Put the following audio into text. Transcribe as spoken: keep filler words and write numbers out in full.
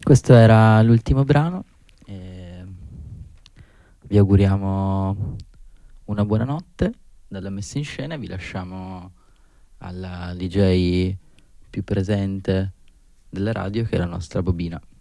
Questo era l'ultimo brano. E vi auguriamo una buona notte dalla messa in scena e vi lasciamo alla D J più presente della radio, che è la nostra Bobina.